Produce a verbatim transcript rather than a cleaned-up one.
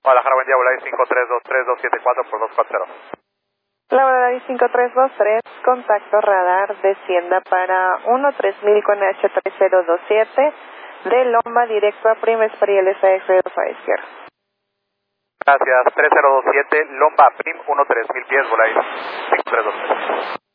Guadalajara, buen día, Volaris cinco tres dos tres dos siete cuatro por dos cuatro cero. La Volaris cinco tres dos tres, contacto radar, descienda para uno tres mil con H tres cero dos siete, de Lomba directo a Primes Parieles A F dos a izquierda. Gracias, tres cero dos siete, Lomba Prim, uno tres mil pies, Volaris cinco tres dos tres.